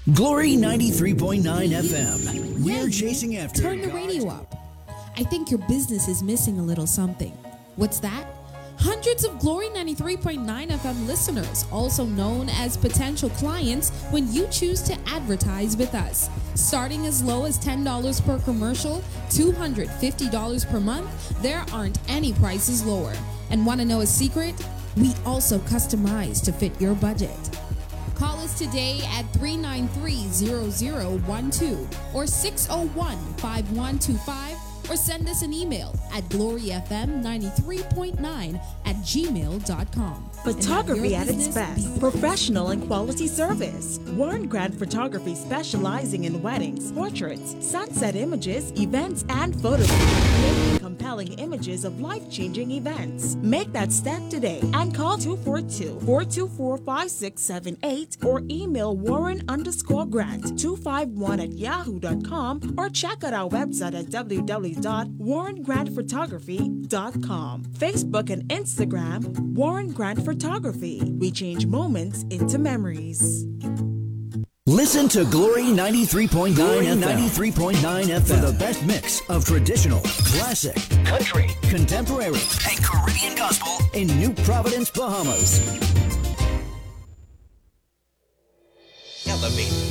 Glory 93.9 FM. We're chasing after Turn the radio up. I think your business is missing a little something. What's that? Hundreds of Glory 93.9 FM listeners, also known as potential clients, when you choose to advertise with us. Starting as low as $10 per commercial, $250 per month, there aren't any prices lower. And want to know a secret? We also customize to fit your budget. Call us today at 393-0012 or 601-5125 or send us an email at gloryfm93.9@gmail.com. Photography at its best. Professional and quality service. Warren Grant Photography, specializing in weddings, portraits, sunset images, events, and photographs. Creating compelling images of life-changing events. Make that step today and call 242-424-5678 or email Warren_Grant251@yahoo.com or check out our website at www.warrengrantphotography.com. Facebook and Instagram, Warren Grant Photography. We change moments into memories. Listen to Glory 93.9 FM for the best mix of traditional, classic, country, contemporary, and Caribbean gospel in New Providence, Bahamas. Elevate